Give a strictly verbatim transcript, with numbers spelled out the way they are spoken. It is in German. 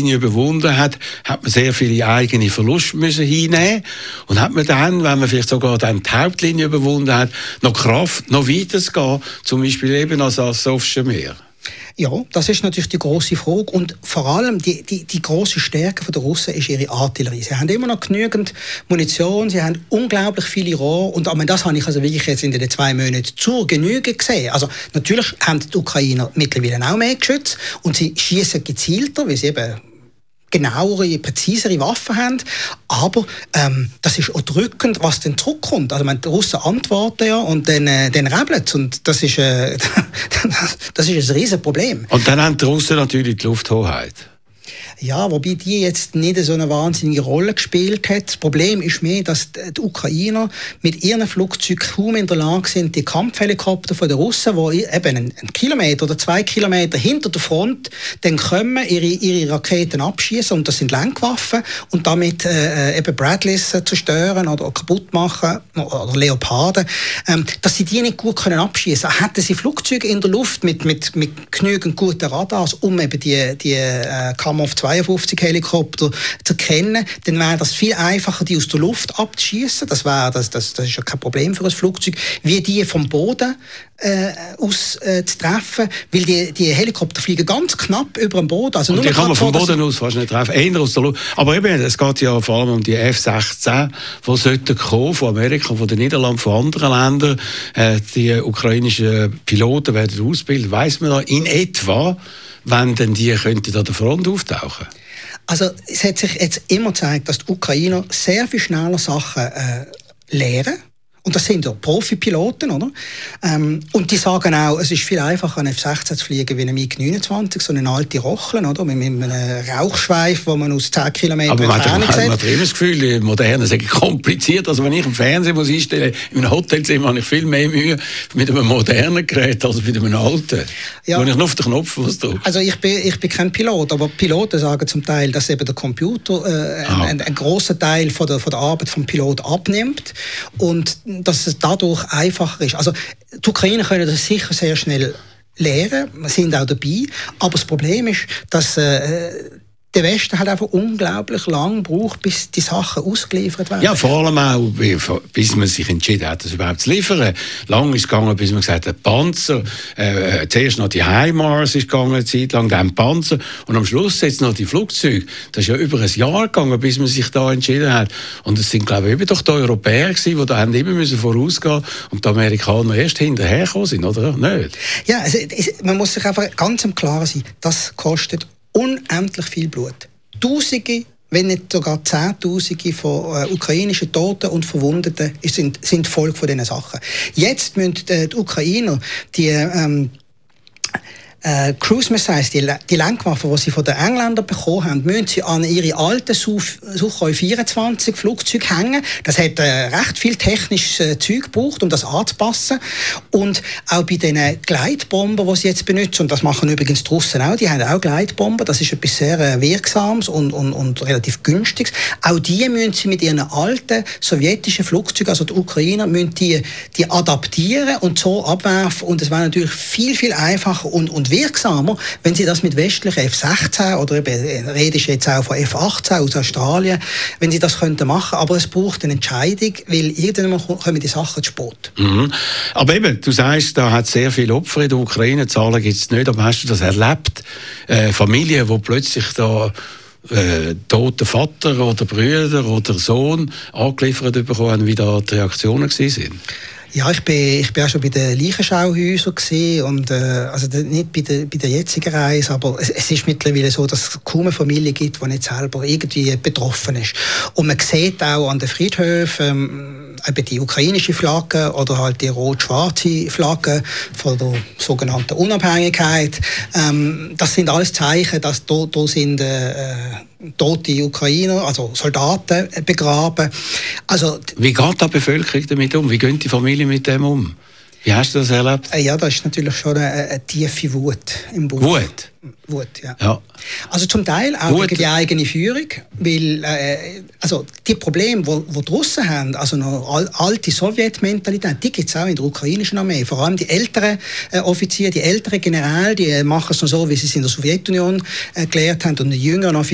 Hauptlinie überwunden hat, hat man sehr viele eigene Verluste müssen hinnehmen und hat man dann, wenn man vielleicht sogar dann die Hauptlinie überwunden hat, noch Kraft, noch weiterzugehen, zum Beispiel eben als Asowsche Meer. Ja, das ist natürlich die grosse Frage. Und vor allem die, die, die grosse Stärke der Russen ist ihre Artillerie. Sie haben immer noch genügend Munition, sie haben unglaublich viele Rohre. Und das habe ich also wirklich jetzt in den zwei Monaten zur Genüge gesehen. Also natürlich haben die Ukrainer mittlerweile auch mehr Geschütze und sie schießen gezielter, weil sie eben genauere, präzisere Waffen haben. Aber ähm, das ist auch drückend, was dann zurückkommt. Also die Russen antworten ja und dann, äh, dann rebeln sie. Und das ist, äh, das ist ein riesen Problem. Und dann haben die Russen natürlich die Lufthoheit. Ja, wobei die jetzt nicht so eine wahnsinnige Rolle gespielt hat. Das Problem ist mehr, dass die Ukrainer mit ihren Flugzeugen kaum in der Lage sind, die Kampfhelikopter von den Russen, die eben einen Kilometer oder zwei Kilometer hinter der Front dann kommen, ihre, ihre Raketen abschießen und das sind Lenkwaffen und damit äh, eben Bradleys äh, zerstören oder kaputt machen oder Leoparden, ähm, dass sie die nicht gut können abschießen. Hätten sie Flugzeuge in der Luft mit, mit, mit genügend guten Radars, um eben die, die äh, Kamov zweiundfünfzig Helikopter zu erkennen, dann wäre das viel einfacher, die aus der Luft abzuschießen. Das, wäre, das, das, das ist ja kein Problem für ein Flugzeug, wie die vom Boden äh, aus äh, zu treffen, weil die, die Helikopter fliegen ganz knapp über dem Boden. Also und nur die kann man vom vor, Boden aus fast nicht treffen, eher aus der Luft. Aber eben, es geht ja vor allem um die F sechzehn, die sollten kommen von Amerika, von den Niederlanden, von anderen Ländern. Äh, die ukrainischen Piloten werden ausgebildet. Weiss man da in etwa, wenn denn die könnten an der Front auftauchen? Also es hat sich jetzt immer gezeigt, dass die Ukrainer sehr viel schneller Sachen äh, lernen. Und das sind ja Profipiloten, oder? Ähm, und die sagen auch, es ist viel einfacher, einen F sechzehn zu fliegen wie einen MiG neunundzwanzig, so eine alte Rochlen, oder? Mit, mit einem Rauchschweif, wo man aus zehn Kilometern Entfernung sieht. Aber man hat immer das Gefühl, die Modernen sind kompliziert. Also wenn ich im Fernsehen muss einstellen muss, in einem Hotelzimmer habe ich viel mehr Mühe mit einem modernen Gerät als mit einem alten. Ja. Wo ich nur auf den Knopf was drücke. Also ich bin, ich bin kein Pilot, aber Piloten sagen zum Teil, dass eben der Computer äh, ah. einen, einen grossen Teil von der, von der Arbeit vom Pilot abnimmt und dass es dadurch einfacher ist. Also die Ukrainer können das sicher sehr schnell lernen, wir sind auch dabei, aber das Problem ist, dass äh, der Westen hat einfach unglaublich lang gebraucht, bis die Sachen ausgeliefert werden. Ja, vor allem auch, bis man sich entschieden hat, das überhaupt zu liefern. Lang ist es gegangen, bis man gesagt hat, Panzer. Äh, zuerst noch die HIMARS ist gegangen, eine Zeit lang, dann Panzer. Und am Schluss jetzt noch die Flugzeuge. Das ist ja über ein Jahr gegangen, bis man sich da entschieden hat. Und es sind, glaube ich, eben doch die Europäer gewesen, die da haben immer müssen vorausgehen und die Amerikaner erst hinterhergekommen sind, oder nicht? Ja, also, man muss sich einfach ganz im Klaren sein, das kostet unendlich viel Blut. Tausende, wenn nicht sogar Zehntausende von äh, ukrainischen Toten und Verwundeten sind, sind Folge von diesen Sachen. Jetzt müssen äh, die Ukrainer die ähm, äh, Cruise Missiles, die, die Lenkwaffen, die sie von den Engländern bekommen haben, müssen sie an ihre alten Suchoi vierundzwanzig Flugzeuge hängen. Das hat äh, recht viel technisches äh, Zeug gebraucht, um das anzupassen. Und auch bei den Gleitbomben, die sie jetzt benutzen, und das machen übrigens die Russen auch, die haben auch Gleitbomben, das ist etwas sehr äh, Wirksames und, und, und relativ Günstiges. Auch die müssen sie mit ihren alten sowjetischen Flugzeugen, also die Ukrainer, müssen die, die adaptieren und so abwerfen. Und es wäre natürlich viel, viel einfacher und, und wirksamer, wenn sie das mit westlichen F sechzehn oder eben, rede ich jetzt auch von F achtzehn aus Australien, wenn sie das könnten machen. Aber es braucht eine Entscheidung, weil irgendwann kommen die Sachen zu spät. Mhm. Aber eben, du sagst, da hat sehr viele Opfer in der Ukraine, Zahlen gibt es nicht, aber hast du das erlebt? Äh, Familien, die plötzlich da äh, toten Vater oder Brüder oder Sohn angeliefert bekommen haben, wie da die Reaktionen waren? Ja, ich bin, ich bin auch schon bei den Leichenschauhäusern gesehen und äh, also nicht bei der, bei der jetzigen Reise, aber es, es ist mittlerweile so, dass es kaum eine Familie gibt, die nicht selber irgendwie betroffen ist. Und man sieht auch an den Friedhöfen ähm, eben die ukrainische Flagge oder halt die rot-schwarze Flagge von der sogenannten Unabhängigkeit. Ähm, das sind alles Zeichen, dass da, da sind äh, tote Ukrainer, also Soldaten, begraben. Also, wie geht die Bevölkerung damit um? Wie gehen die Familien mit dem um? Wie hast du das erlebt? Äh, ja, das ist natürlich schon eine, eine tiefe Wut im Bauch. Wut? Wut, ja. ja. Also zum Teil auch Wut. Gegen die eigene Führung, weil äh, also die Probleme, die die Russen haben, also noch al- alte Sowjetmentalität, die gibt es auch in der ukrainischen Armee. Vor allem die älteren äh, Offiziere, die älteren Generäle, die äh, machen es noch so, wie sie es in der Sowjetunion äh, gelernt haben, und die jüngeren Offiziere